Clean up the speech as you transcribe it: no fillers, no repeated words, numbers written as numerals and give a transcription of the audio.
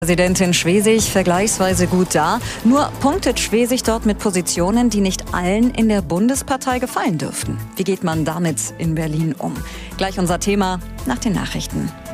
Präsidentin Schwesig vergleichsweise gut da. Nur punktet Schwesig dort mit Positionen, die nicht allen in der Bundespartei gefallen dürften. Wie geht man damit in Berlin um? Gleich unser Thema nach den Nachrichten.